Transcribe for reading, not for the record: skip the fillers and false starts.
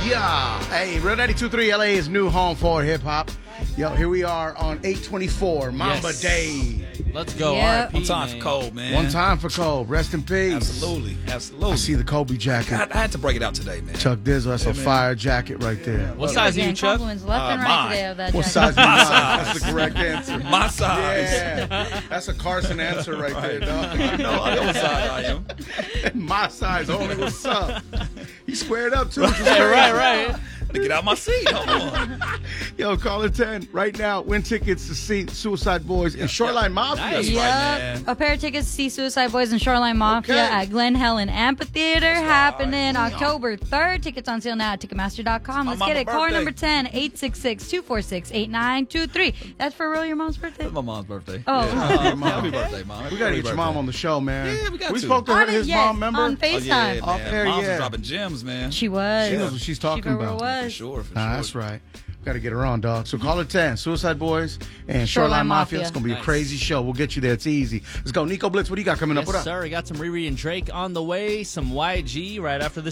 Yeah. Hey, Real 92.3 LA's new home for hip hop. Yo, here we are on 8/24, Mamba Yes. Day. Let's go. Yeah. RIP, One time man. for Cole, man. One time for Cole. Rest in peace. Absolutely. I see the Kobe jacket. I had to break it out today, man. Chuck Dizzle, that's a fire jacket right there. What size are you, Getting Chuck? compliments left and right mine. today of that What jacket. size is My mine? size. That's the correct answer. My size. Yeah. That's a Carson answer right there, dog. I know what size I am. My size only. What's up? He squared up, too. Yeah, right. To get out my seat. Hold on. Yo, call it 10 right now. Win tickets to see Suicide Boys and Shoreline Mafia. Nice. Yep. man. A pair of tickets to see Suicide Boys and Shoreline Mafia Okay. at Glen Helen Amphitheater happening October 3rd. Tickets on sale now at Ticketmaster.com. Let's My get it. mama's Caller birthday. number 10, 866-246-8923. That's for real your mom's birthday? It's my mom's birthday. Oh. Happy birthday, Mom. We got to get your mom on the show, man. Yeah, we got to. spoke to her, his Yes, mom, remember? on Oh, yeah, FaceTime. Off man. air, Mom's yeah. dropping gems, man. She was. She knows what she's talking She for real about. For was. sure, for sure. That's right. Got to get her on, dog. So call it 10. Suicide Boys and Shoreline Mafia. It's going to be a Nice. crazy show. We'll get you there. It's easy. Let's go. Nico Blitz, what do you got coming up? Yes, What up? sir. We got some Riri and Drake on the way. Some YG right after this.